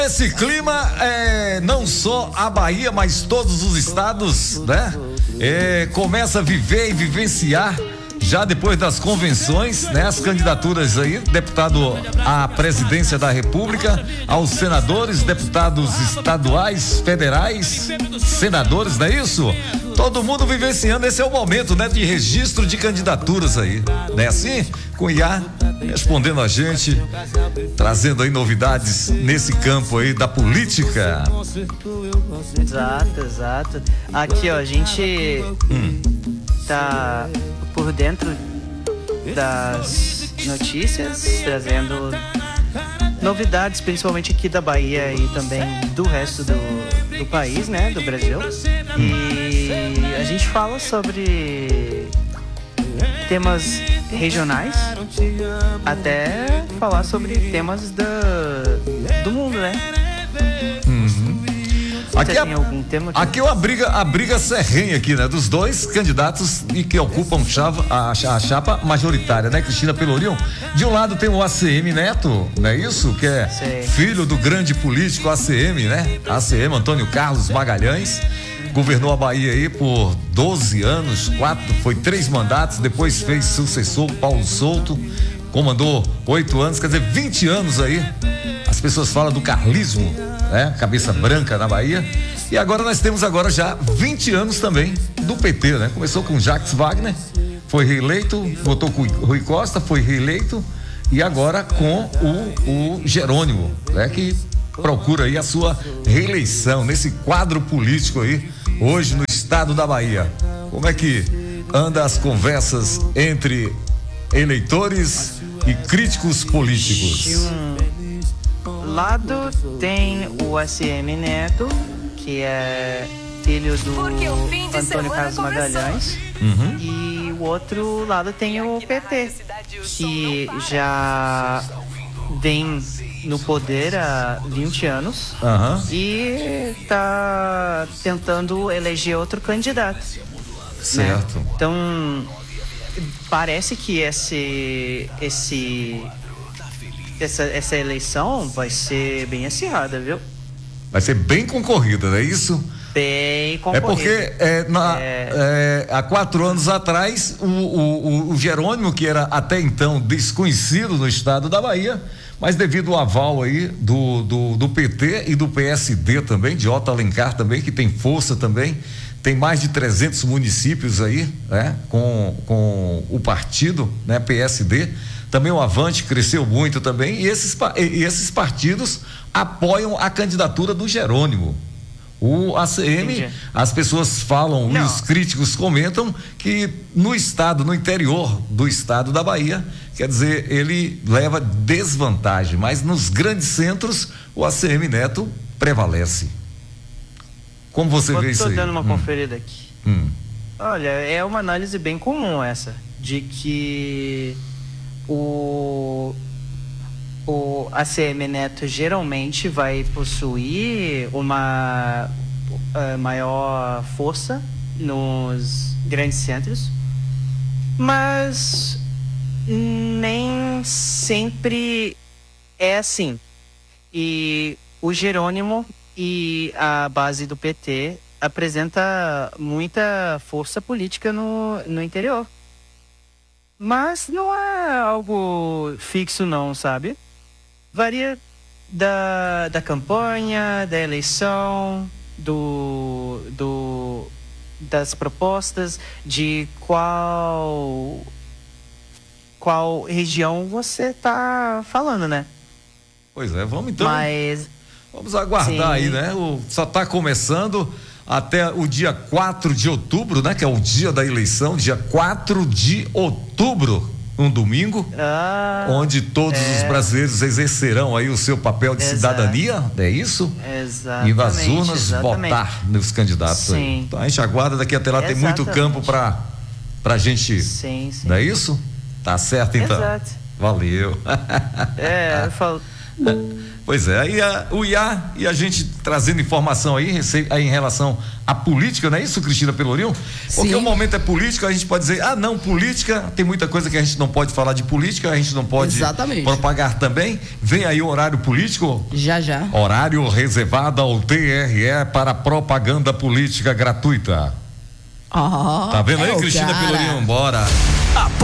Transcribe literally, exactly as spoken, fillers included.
Esse clima é não só a Bahia, mas todos os estados, né? É, começa a viver e vivenciar já depois das convenções, né? As candidaturas aí, deputado à presidência da República, aos senadores, deputados estaduais, federais, senadores, não é isso? Todo mundo vivenciando, esse é o momento, né? De registro de candidaturas aí, não é assim? Cunhá respondendo a gente, trazendo aí novidades nesse campo aí da política. Exato, exato. Aqui, ó, a gente hum. tá por dentro das notícias, trazendo novidades, principalmente aqui da Bahia e também do resto do, do país, né, do Brasil. E a gente fala sobre temas regionais, até falar sobre temas da, do mundo, né? Uhum. Aqui, Você tem algum tema? Aqui é uma briga, a briga serrenha aqui, né? Dos dois candidatos e que ocupam chava, a, a chapa majoritária, né? Cristina Pelourinho. De um lado tem o A C M Neto, não é isso? Que é Sei. filho do grande político A C M, né? A C M, Antônio Carlos Magalhães. Governou a Bahia aí por doze anos, quatro, foi três mandatos, depois fez sucessor Paulo Souto, comandou oito anos, quer dizer, vinte anos aí. As pessoas falam do carlismo, né? Cabeça branca na Bahia. E agora nós temos agora já vinte anos também do P T, né? Começou com Jacques Wagner, foi reeleito, votou com o Rui Costa, foi reeleito, e agora com o, o Jerônimo, né? Que procura aí a sua reeleição nesse quadro político aí, hoje no estado da Bahia. Como é que anda as conversas entre eleitores e críticos políticos? De um lado tem o A C M Neto, que é filho do Antônio Carlos Magalhães, uhum. E o outro lado tem o P T, que já vem no poder há vinte anos, uhum. E tá tentando eleger outro candidato. Certo. Né? Então, parece que esse, esse, essa, essa eleição vai ser bem acirrada, viu? Vai ser bem concorrida, não é isso? Bem concorrida. É porque é, na, é... É, há quatro anos atrás, o, o, o Jerônimo, que era até então desconhecido no estado da Bahia, mas devido ao aval aí do, do, do P T e do P S D também, de Otto Alencar também, que tem força também, tem mais de trezentos municípios aí, né? Com, com o partido, né? P S D, também o Avante cresceu muito também, e esses, e esses partidos apoiam a candidatura do Jerônimo. O A C M, entendi. As pessoas falam, Não. E os críticos comentam que no estado, no interior do estado da Bahia, quer dizer, ele leva desvantagem, mas nos grandes centros o A C M Neto prevalece. Como você Eu vê isso aí? Estou dando uma hum. conferida aqui. Hum. Olha, é uma análise bem comum essa, de que o o A C M Neto geralmente vai possuir uma uh, maior força nos grandes centros, mas nem sempre é assim. E o Jerônimo e a base do P T apresenta muita força política no, no interior. Mas não é algo fixo não, sabe? Varia da, da campanha, da eleição, do, do, das propostas, de qual, qual região você tá falando, né? Pois é, vamos então. Mas, vamos aguardar sim. Aí, né? O, só tá começando até o dia quatro de outubro, né? Que é o dia da eleição, dia quatro de outubro. Um domingo, ah, onde todos é. os brasileiros exercerão aí o seu papel de Exato. cidadania, é isso? Exatamente. E nas urnas exatamente. votar nos candidatos. Sim. Aí. Então a gente aguarda, daqui até lá exatamente. Tem muito campo para pra gente. Sim, sim. Não é isso? Tá certo então. Exato. Valeu. É, eu falo. Pois é, aí a, o I A e a gente trazendo informação aí, aí em relação à política, não é isso, Cristina Pelourinho? Porque Sim. o momento é político, a gente pode dizer, ah não, política, tem muita coisa que a gente não pode falar de política, a gente não pode Exatamente. propagar também. Vem aí o horário político. Já, já. Horário reservado ao T R E para propaganda política gratuita. Oh, tá vendo aí, é Cristina Pelourinho? Bora.